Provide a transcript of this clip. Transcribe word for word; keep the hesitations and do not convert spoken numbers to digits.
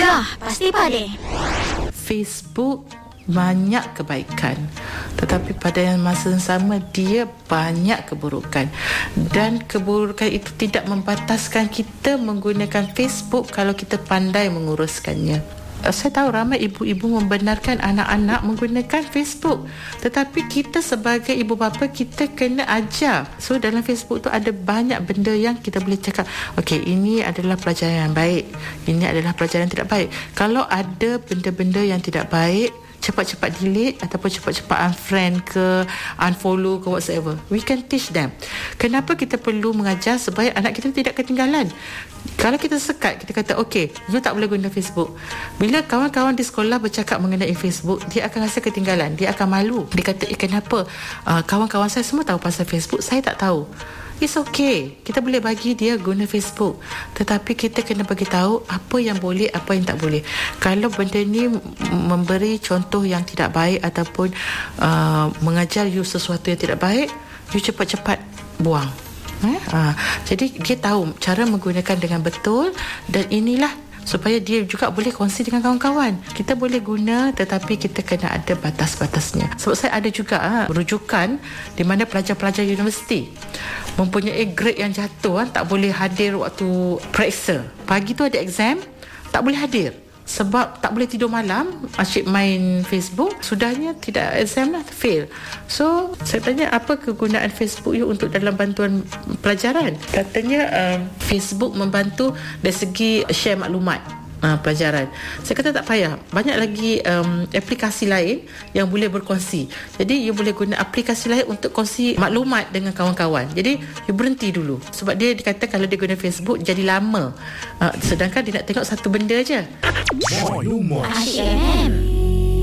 Gegar Pasti Pade. Facebook banyak kebaikan, tetapi pada yang masa yang sama dia banyak keburukan, dan keburukan itu tidak membataskan kita menggunakan Facebook kalau kita pandai menguruskannya. Saya tahu ramai ibu-ibu membenarkan anak-anak menggunakan Facebook, tetapi kita sebagai ibu bapa, kita kena ajar. So dalam Facebook tu ada banyak benda yang kita boleh cakap, okey, ini adalah pelajaran yang baik, ini adalah pelajaran yang tidak baik. Kalau ada benda-benda yang tidak baik, cepat-cepat delete ataupun cepat-cepat unfriend ke unfollow ke whatsoever. We can teach them. Kenapa kita perlu mengajar supaya anak kita tidak ketinggalan? Kalau kita sekat, kita kata okey, you tak boleh guna Facebook. Bila kawan-kawan di sekolah bercakap mengenai Facebook, dia akan rasa ketinggalan, dia akan malu. Dia kata, eh kenapa uh, kawan-kawan saya semua tahu pasal Facebook, saya tak tahu. It's okay, kita boleh bagi dia guna Facebook, tetapi kita kena bagi tahu apa yang boleh, apa yang tak boleh. Kalau benda ni memberi contoh yang tidak baik ataupun uh, mengajar you sesuatu yang tidak baik, you cepat-cepat buang. Eh? Ha, jadi dia tahu cara menggunakan dengan betul, dan inilah supaya dia juga boleh kongsi dengan kawan-kawan. Kita boleh guna, tetapi kita kena ada batas-batasnya. Sebab saya ada juga ha, rujukan di mana pelajar-pelajar universiti mempunyai grade yang jatuh, ha, tak boleh hadir waktu periksa. Pagi tu ada exam, tak boleh hadir sebab tak boleh tidur malam, asyik main Facebook. Sudahnya tidak exam lah, fail. So saya tanya, apa kegunaan Facebook you untuk dalam bantuan pelajaran? Katanya um, Facebook membantu dari segi share maklumat uh, pelajaran. Saya kata tak payah, banyak lagi um, aplikasi lain yang boleh berkongsi. Jadi you boleh guna aplikasi lain untuk kongsi maklumat dengan kawan-kawan. Jadi you berhenti dulu, sebab dia dikata kalau dia guna Facebook jadi lama, uh, sedangkan dia nak tengok satu benda je. Asyik M M